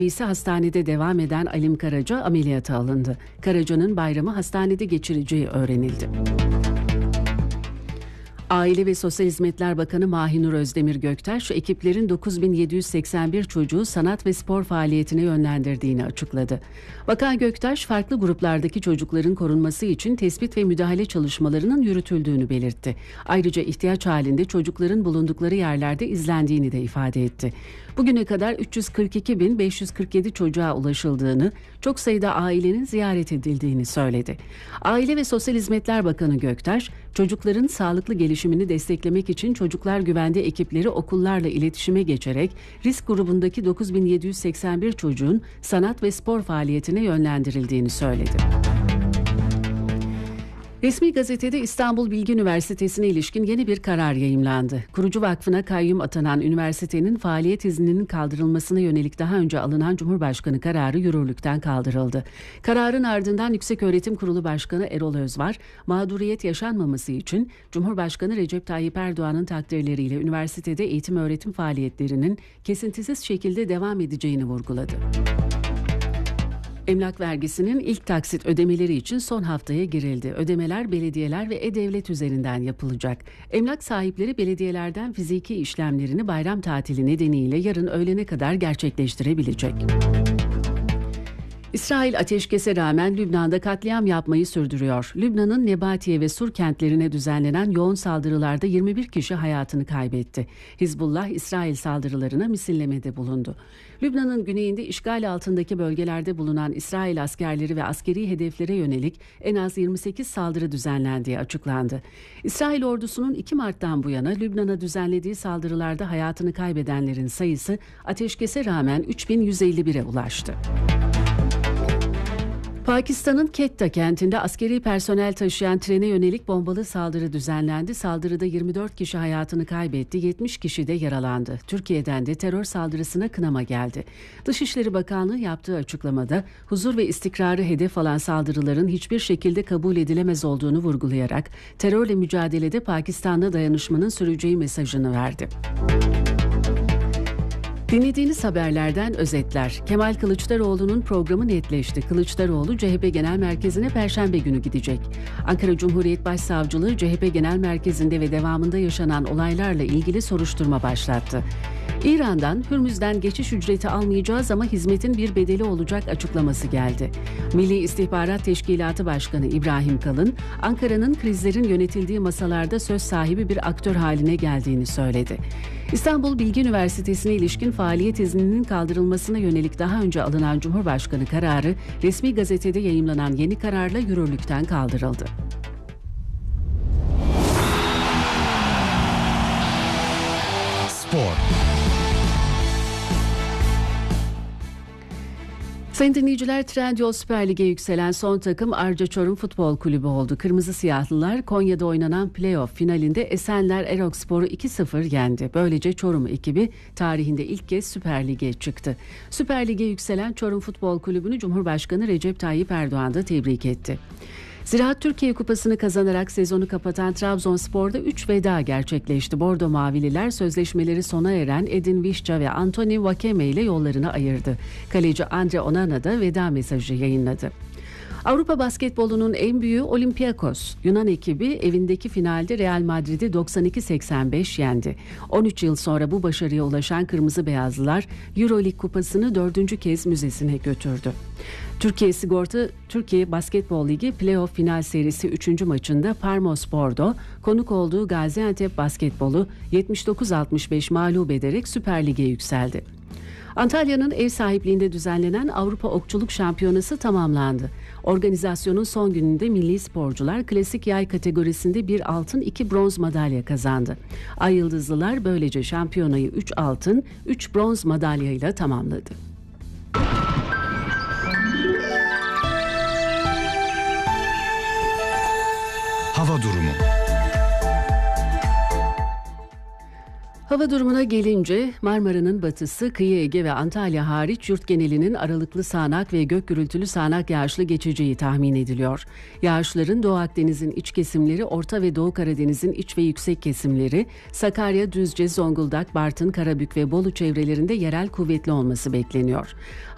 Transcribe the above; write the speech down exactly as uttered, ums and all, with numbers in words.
ise hastanede devam eden Alim Karaca ameliyata alındı. Karaca'nın bayramı hastanede geçireceği öğrenildi. Aile ve Sosyal Hizmetler Bakanı Mahinur Özdemir Göktaş, ekiplerin dokuz bin yedi yüz seksen bir çocuğu sanat ve spor faaliyetine yönlendirdiğini açıkladı. Bakan Göktaş, farklı gruplardaki çocukların korunması için tespit ve müdahale çalışmalarının yürütüldüğünü belirtti. Ayrıca ihtiyaç halinde çocukların bulundukları yerlerde izlendiğini de ifade etti. Bugüne kadar üç yüz kırk iki bin beş yüz kırk yedi çocuğa ulaşıldığını, çok sayıda ailenin ziyaret edildiğini söyledi. Aile ve Sosyal Hizmetler Bakanı Göktaş, çocukların sağlıklı gelişimini desteklemek için Çocuklar Güvende ekipleri okullarla iletişime geçerek risk grubundaki dokuz bin yedi yüz seksen bir çocuğun sanat ve spor faaliyetine yönlendirildiğini söyledi. Resmi gazetede İstanbul Bilgi Üniversitesi'ne ilişkin yeni bir karar yayımlandı. Kurucu vakfına kayyum atanan üniversitenin faaliyet izninin kaldırılmasına yönelik daha önce alınan Cumhurbaşkanı kararı yürürlükten kaldırıldı. Kararın ardından Yükseköğretim Kurulu Başkanı Erol Özvar, mağduriyet yaşanmaması için Cumhurbaşkanı Recep Tayyip Erdoğan'ın takdirleriyle üniversitede eğitim öğretim faaliyetlerinin kesintisiz şekilde devam edeceğini vurguladı. Emlak vergisinin ilk taksit ödemeleri için son haftaya girildi. Ödemeler belediyeler ve e-devlet üzerinden yapılacak. Emlak sahipleri belediyelerden fiziki işlemlerini bayram tatili nedeniyle yarın öğlene kadar gerçekleştirebilecek. İsrail ateşkese rağmen Lübnan'da katliam yapmayı sürdürüyor. Lübnan'ın Nebatiye ve Sur kentlerine düzenlenen yoğun saldırılarda yirmi bir kişi hayatını kaybetti. Hizbullah, İsrail saldırılarına misillemede bulundu. Lübnan'ın güneyinde işgal altındaki bölgelerde bulunan İsrail askerleri ve askeri hedeflere yönelik en az yirmi sekiz saldırı düzenlendiği açıklandı. İsrail ordusunun iki Mart'tan bu yana Lübnan'a düzenlediği saldırılarda hayatını kaybedenlerin sayısı ateşkese rağmen üç bin yüz elli bire ulaştı. Pakistan'ın Quetta kentinde askeri personel taşıyan trene yönelik bombalı saldırı düzenlendi. Saldırıda yirmi dört kişi hayatını kaybetti, yetmiş kişi de yaralandı. Türkiye'den de terör saldırısına kınama geldi. Dışişleri Bakanlığı yaptığı açıklamada huzur ve istikrarı hedef alan saldırıların hiçbir şekilde kabul edilemez olduğunu vurgulayarak terörle mücadelede Pakistan'la dayanışmanın süreceği mesajını verdi. Dinlediğiniz haberlerden özetler. Kemal Kılıçdaroğlu'nun programı netleşti. Kılıçdaroğlu C H P Genel Merkezi'ne Perşembe günü gidecek. Ankara Cumhuriyet Başsavcılığı C H P Genel Merkezi'nde ve devamında yaşanan olaylarla ilgili soruşturma başlattı. İran'dan Hürmüz'den geçiş ücreti almayacağız ama hizmetin bir bedeli olacak açıklaması geldi. Milli İstihbarat Teşkilatı Başkanı İbrahim Kalın, Ankara'nın krizlerin yönetildiği masalarda söz sahibi bir aktör haline geldiğini söyledi. İstanbul Bilgi Üniversitesi'ne ilişkin faaliyet izninin kaldırılmasına yönelik daha önce alınan Cumhurbaşkanı kararı, resmi gazetede yayımlanan yeni kararla yürürlükten kaldırıldı. Spor. Sayın dinleyiciler, Trendyol Süper Lig'e yükselen son takım Arca Çorum Futbol Kulübü oldu. Kırmızı Siyahlılar Konya'da oynanan playoff finalinde Esenler Erokspor'u iki sıfır yendi. Böylece Çorum ekibi tarihinde ilk kez Süper Lig'e çıktı. Süper Lig'e yükselen Çorum Futbol Kulübü'nü Cumhurbaşkanı Recep Tayyip Erdoğan da tebrik etti. Ziraat Türkiye Kupası'nı kazanarak sezonu kapatan Trabzonspor'da üç veda gerçekleşti. Bordo Mavililer sözleşmeleri sona eren Edin Visca ve Anthony Vakeme ile yollarını ayırdı. Kaleci Andre Onana da veda mesajı yayınladı. Avrupa basketbolunun en büyüğü Olympiakos. Yunan ekibi evindeki finalde Real Madrid'i doksan iki seksen beş yendi. on üç yıl sonra bu başarıya ulaşan Kırmızı Beyazlılar Euroleague kupasını dördüncü kez müzesine götürdü. Türkiye Sigorta Türkiye Basketbol Ligi playoff final serisi üçüncü maçında Parmospor'da konuk olduğu Gaziantep Basketbol'u yetmiş dokuz altmış beş mağlup ederek Süper Lig'e yükseldi. Antalya'nın ev sahipliğinde düzenlenen Avrupa Okçuluk Şampiyonası tamamlandı. Organizasyonun son gününde milli sporcular klasik yay kategorisinde bir altın iki bronz madalya kazandı. Ay Yıldızlılar böylece şampiyonayı üç altın üç bronz madalyayla tamamladı. Hava durumu. Hava durumuna gelince Marmara'nın batısı, kıyı Ege ve Antalya hariç yurt genelinin aralıklı sağanak ve gök gürültülü sağanak yağışlı geçeceği tahmin ediliyor. Yağışların Doğu Akdeniz'in iç kesimleri, Orta ve Doğu Karadeniz'in iç ve yüksek kesimleri, Sakarya, Düzce, Zonguldak, Bartın, Karabük ve Bolu çevrelerinde yerel kuvvetli olması bekleniyor.